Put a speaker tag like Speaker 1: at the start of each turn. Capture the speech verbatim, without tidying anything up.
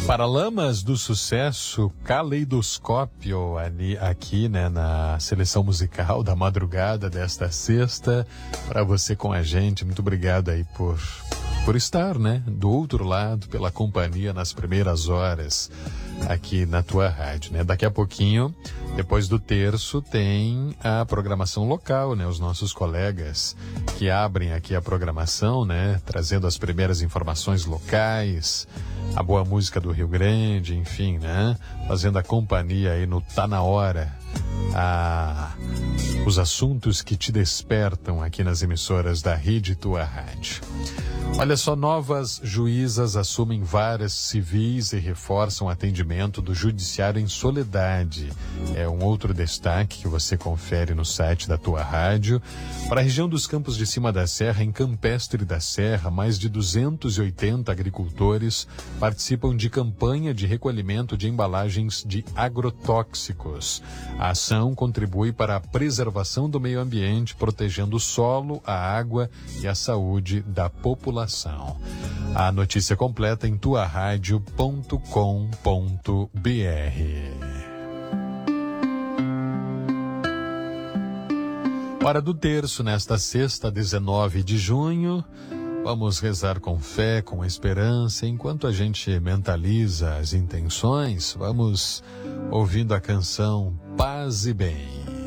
Speaker 1: Paralamas do Sucesso, Caleidoscópio, ali, aqui, né, na seleção musical da madrugada desta sexta, para você com a gente. Muito obrigado aí por, por estar, né, do outro lado, pela companhia nas primeiras horas aqui na tua rádio, né? Daqui a pouquinho, depois do terço, tem a programação local, né? Os nossos colegas que abrem aqui a programação, né? Trazendo as primeiras informações locais, a boa música do Rio Grande, enfim, né? Fazendo a companhia aí no Tá Na Hora, a, os assuntos que te despertam aqui nas emissoras da Rede Tua Rádio. Olha só, novas juízas assumem varas civis e reforçam o atendimento do Judiciário em Soledade. É um outro destaque que você confere no site da tua rádio. Para a região dos Campos de Cima da Serra, em Campestre da Serra, mais de duzentos e oitenta agricultores participam de campanha de recolhimento de embalagens de agrotóxicos. A ação contribui para a preservação do meio ambiente, protegendo o solo, a água e a saúde da população. A notícia completa em tua rádio ponto com ponto br. Hora do terço, nesta sexta, dezenove de junho. Vamos rezar com fé, com esperança. Enquanto a gente mentaliza as intenções, vamos ouvindo a canção Paz e Bem.